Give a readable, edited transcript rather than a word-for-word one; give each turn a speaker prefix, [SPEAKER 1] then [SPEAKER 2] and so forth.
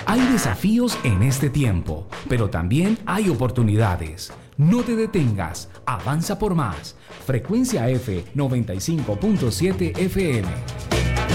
[SPEAKER 1] Hay desafíos en este tiempo, pero también hay oportunidades. No te detengas, avanza por más. Frecuencia F 95.7 FM.